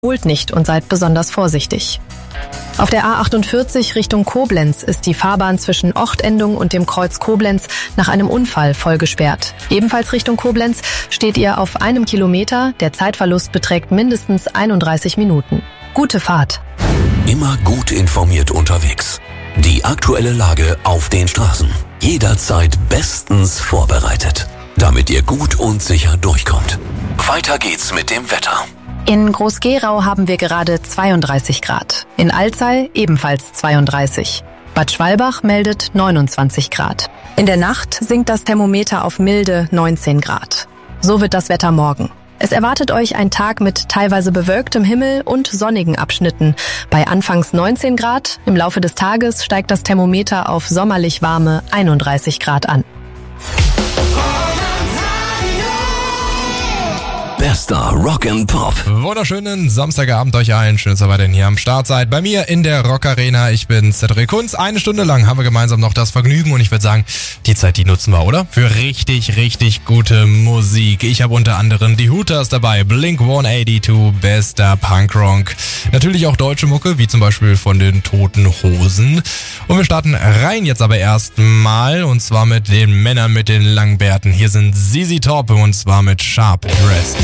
Holt nicht und seid besonders vorsichtig. Auf der A48 Richtung Koblenz ist die Fahrbahn zwischen Ochtendung und dem Kreuz Koblenz nach einem Unfall voll gesperrt. Ebenfalls Richtung Koblenz steht ihr auf 1 Kilometer. Der Zeitverlust beträgt mindestens 31 Minuten. Gute Fahrt. Immer gut informiert unterwegs. Die aktuelle Lage auf den Straßen. Jederzeit bestens vorbereitet, damit ihr gut und sicher durchkommt. Weiter geht's mit dem Wetter. In Groß-Gerau haben wir gerade 32 Grad. In Alzey ebenfalls 32. Bad Schwalbach meldet 29 Grad. In der Nacht sinkt das Thermometer auf milde 19 Grad. So wird das Wetter morgen. Es erwartet euch ein Tag mit teilweise bewölktem Himmel und sonnigen Abschnitten. Bei anfangs 19 Grad, im Laufe des Tages steigt das Thermometer auf sommerlich warme 31 Grad an. Bester Rock and Pop. Wunderschönen Samstagabend euch allen. Schön, dass ihr weiterhin hier am Start seid. Bei mir in der Rock Arena. Ich bin Cedric Kunz. 1 Stunde lang haben wir gemeinsam noch das Vergnügen und ich würde sagen, die Zeit, die nutzen wir, oder? Für richtig, richtig gute Musik. Ich habe unter anderem die Hooters dabei, Blink-182, bester Punkrock. Natürlich auch deutsche Mucke, wie zum Beispiel von den Toten Hosen. Und wir starten rein jetzt aber erstmal und zwar mit den Männern mit den langen Bärten. Hier sind ZZ Top und zwar mit Sharp Dressed.